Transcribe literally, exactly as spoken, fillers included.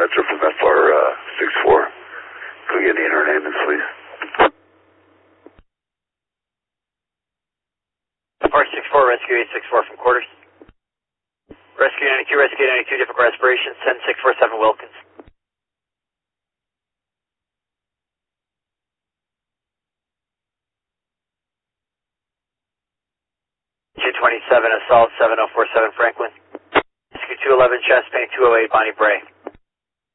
Metro from F R six four. Can we get the inner name, please? F R six four, Rescue eight six four from quarters. Rescue ninety-two, Rescue ninety-two, difficult respiration, send six four seven Wilkins. two twenty-seven, Assault seven oh four seven Franklin. Rescue two eleven, chest pain two oh eight, Bonnie Bray.